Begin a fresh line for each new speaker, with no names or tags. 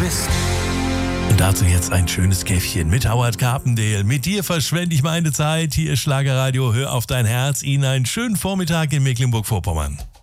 bist.
Und dazu jetzt ein schönes Käffchen mit Howard Carpendale. Mit dir verschwende ich meine Zeit. Hier ist Schlagerradio. Hör auf dein Herz. Ihnen einen schönen Vormittag in Mecklenburg-Vorpommern.